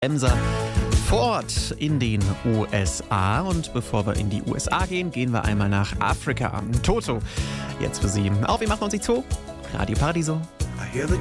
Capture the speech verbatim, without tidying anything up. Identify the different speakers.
Speaker 1: Emser vor Ort in den U S A. Und bevor wir in die U S A gehen, gehen wir einmal nach Afrika. Toto, jetzt für Sie auf E M achtundneunzig Komma zwei, Radio Paradiso.